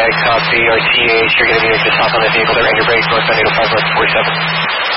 copy, RTH, you're going to be just hop on the vehicle, they're in your brake, northbound 805 north 47.